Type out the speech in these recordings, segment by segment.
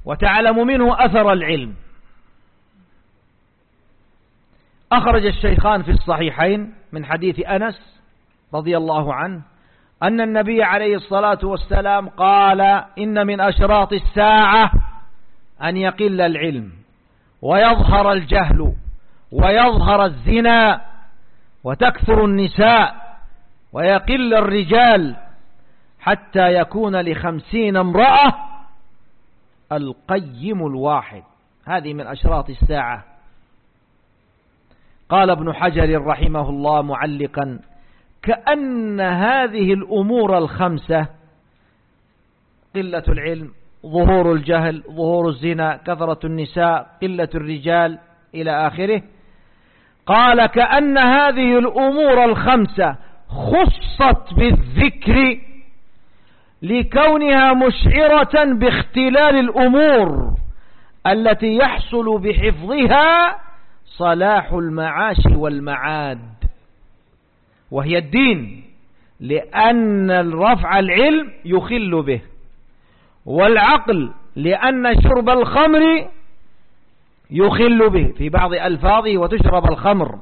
وتعلم منه أثر العلم. أخرج الشيخان في الصحيحين من حديث أنس رضي الله عنه أن النبي عليه الصلاة والسلام قال: إن من أشراط الساعة أن يقل العلم ويظهر الجهل ويظهر الزنا وتكثر النساء ويقل الرجال حتى يكون ل50 امرأة القيم الواحد. هذه من أشراط الساعة. قال ابن حجر رحمه الله معلقا: كأن هذه الأمور الخمسة، قلة العلم، ظهور الجهل، ظهور الزنا، كثرة النساء، قلة الرجال، إلى آخره، قال كأن هذه الأمور الخمسة خصت بالذكر لكونها مشعرة باختلال الأمور التي يحصل بحفظها صلاح المعاش والمعاد، وهي الدين، لأن رفع العلم يخل به، والعقل لأن شرب الخمر يخل به في بعض ألفاظه وتشرب الخمر،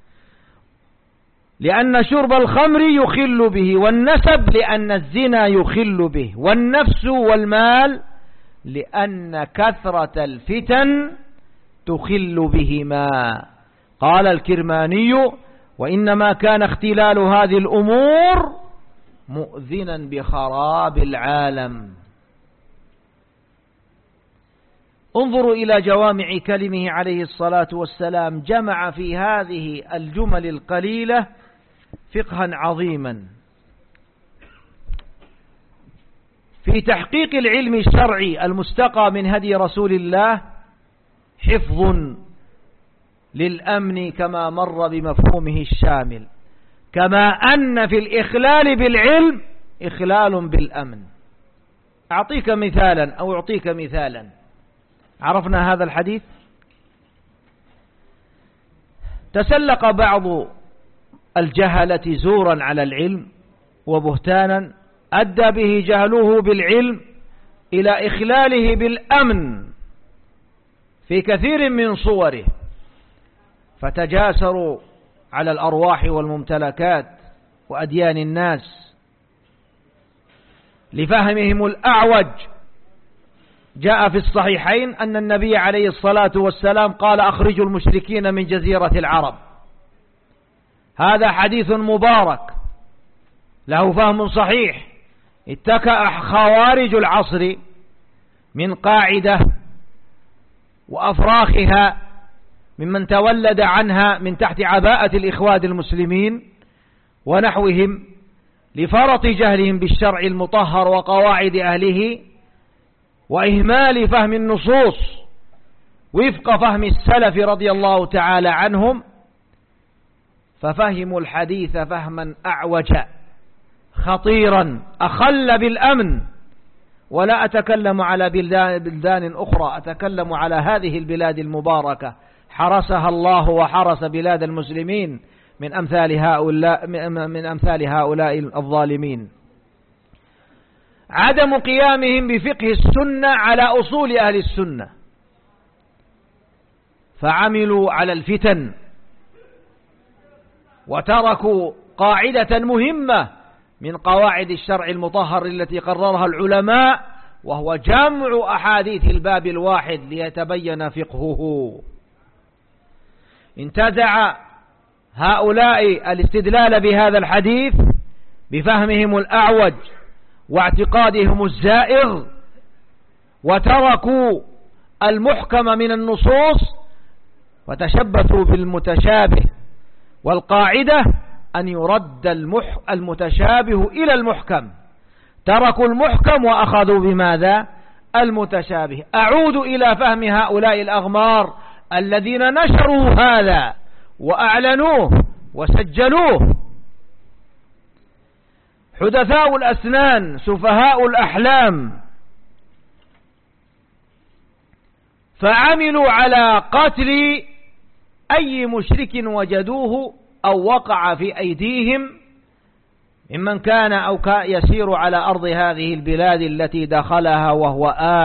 لأن شرب الخمر يخل به، والنسب لأن الزنا يخل به، والنفس والمال لأن كثرة الفتن تخل بهما. قال الكرماني: وإنما كان اختلال هذه الأمور مؤذنا بخراب العالم. انظروا إلى جوامع كلمه عليه الصلاة والسلام، جمع في هذه الجمل القليلة فقها عظيما في تحقيق العلم الشرعي المستقى من هدي رسول الله، حفظ للأمن كما مر بمفهومه الشامل، كما أن في الإخلال بالعلم إخلال بالأمن. أعطيك مثالا أو أعطيك مثالا. عرفنا هذا الحديث. تسلق بعض الجهلة زورا على العلم وبهتانا أدى به جهله بالعلم إلى إخلاله بالأمن في كثير من صوره، فتجاسروا على الأرواح والممتلكات وأديان الناس لفهمهم الأعوج. جاء في الصحيحين أن النبي عليه الصلاة والسلام قال: أخرجوا المشركين من جزيرة العرب. هذا حديث مبارك له فهم صحيح. اتكأ خوارج العصر من قاعدة وأفراخها ممن تولد عنها من تحت عباءة الإخوان المسلمين ونحوهم، لفرط جهلهم بالشرع المطهر وقواعد أهله، وإهمال فهم النصوص وفق فهم السلف رضي الله تعالى عنهم، ففهموا الحديث فهما أعوج خطيرا أخل بالأمن. ولا أتكلم على بلدان أخرى، أتكلم على هذه البلاد المباركة حرسها الله وحرس بلاد المسلمين من أمثال هؤلاء الظالمين. عدم قيامهم بفقه السنة على أصول أهل السنة، فعملوا على الفتن وتركوا قاعدة مهمة من قواعد الشرع المطهر التي قررها العلماء، وهو جمع أحاديث الباب الواحد ليتبين فقهه. انتزع هؤلاء الاستدلال بهذا الحديث بفهمهم الأعوج واعتقادهم الزائغ، وتركوا المحكم من النصوص وتشبثوا بالمتشابه. والقاعدة أن يرد المتشابه إلى المحكم. تركوا المحكم وأخذوا بماذا؟ المتشابه. أعود إلى فهم هؤلاء الأغمار الذين نشروا هذا وأعلنوه وسجلوه. حدثاء الأسنان سفهاء الأحلام، فعملوا على قتل أي مشرك وجدوه أو وقع في أيديهم ممن كان أو يسير على أرض هذه البلاد التي دخلها وهو